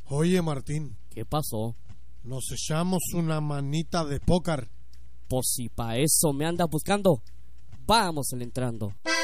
Oye, Martín, ¿Qué pasó? nos echamos una manita de póker. Pues si pa' eso me anda buscando, vamos entrando.